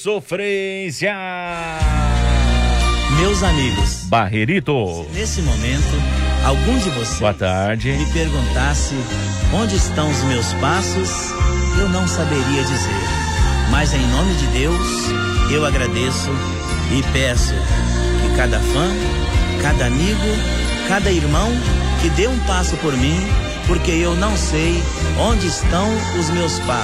sofrência. Meus amigos, Barrerito. nesse momento, algum de vocês Boa tarde. me perguntasse onde estão os meus passos, eu não saberia dizer. Mas em nome de Deus, eu agradeço e peço que cada fã, cada amigo, cada irmão que dê um passo por mim, porque eu não sei onde estão os meus passos.